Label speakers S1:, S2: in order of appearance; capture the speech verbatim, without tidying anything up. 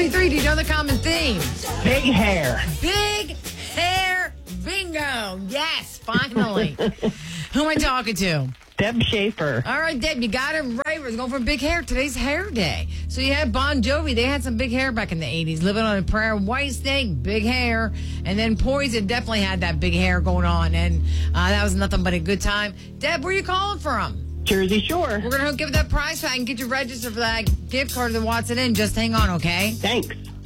S1: ninety-three, do you know the common theme?
S2: Big hair.
S1: Big hair bingo. Yes, finally. Who am I talking to?
S2: Deb Schaefer.
S1: All right, Deb, you got it right. We're going for big hair. Today's hair day. So you had Bon Jovi. They had some big hair back in the eighties. Living on a Prayer. Whitesnake, big hair. And then Poison definitely had that big hair going on. And uh, that was nothing but a good time. Deb, where are you calling from?
S2: Jersey Shore.
S1: We're going to give that prize pack and get you registered for that gift card that Watson in. Just hang on, okay?
S2: Thanks.